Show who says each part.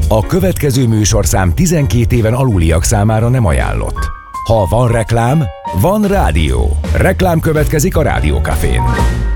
Speaker 1: A következő műsorszám 12 éven aluliak számára nem ajánlott. Ha van reklám, van rádió. Reklám következik a Rádiókafén.